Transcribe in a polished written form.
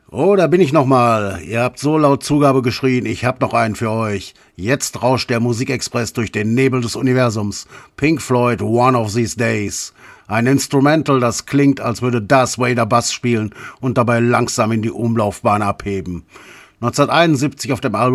Oh, da bin ich nochmal. Ihr habt so laut Zugabe geschrien, ich hab noch einen für euch. Jetzt rauscht der Musikexpress durch den Nebel des Universums. Pink Floyd, One of These Days. Ein Instrumental, das klingt, als würde Darth Vader Bass spielen und dabei langsam in die Umlaufbahn abheben. 1971 auf dem Album